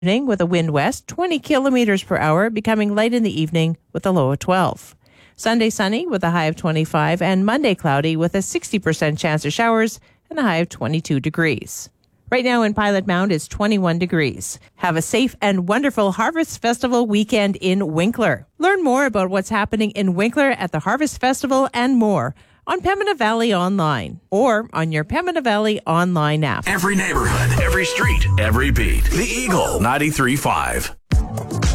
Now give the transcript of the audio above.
With a wind west 20 kilometers per hour, becoming light in the evening with a low of 12. Sunday sunny with a high of 25, and Monday cloudy with a 60% chance of showers and a high of 22 degrees. Right now in Pilot Mound, it's 21 degrees. Have a safe and wonderful Harvest Festival weekend in Winkler. Learn more about what's happening in Winkler at the Harvest Festival and more on Pembina Valley Online or on your Pembina Valley Online app. Every neighborhood, every street, every beat. The Eagle 93.5.